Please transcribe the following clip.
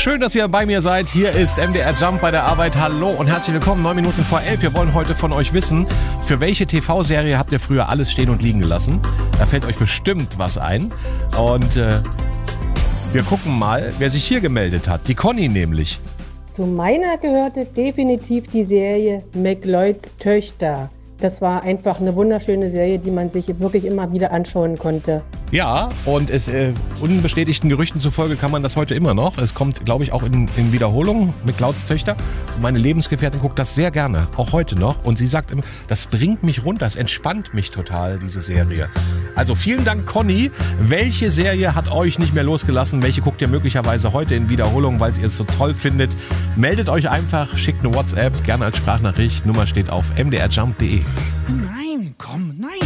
Schön, dass ihr bei mir seid. Hier ist MDR Jump bei der Arbeit. Hallo und herzlich willkommen. 9 Minuten vor 11. Wir wollen heute von euch wissen, für welche TV-Serie habt ihr früher alles stehen und liegen gelassen? Da fällt euch bestimmt was ein. Und wir gucken mal, wer sich hier gemeldet hat. Die Conny nämlich. Zu meiner gehörte definitiv die Serie McLeods Töchter. Das war einfach eine wunderschöne Serie, die man sich wirklich immer wieder anschauen konnte. Ja, und unbestätigten Gerüchten zufolge kann man das heute immer noch. Es kommt, glaube ich, auch in Wiederholung mit McLeods Töchter. Und meine Lebensgefährtin guckt das sehr gerne, auch heute noch. Und sie sagt immer, das bringt mich runter, das entspannt mich total, diese Serie. Also vielen Dank, Conny. Welche Serie hat euch nicht mehr losgelassen? Welche guckt ihr möglicherweise heute in Wiederholung, weil ihr es so toll findet? Meldet euch einfach, schickt eine WhatsApp, gerne als Sprachnachricht. Nummer steht auf mdrjump.de. Nein, komm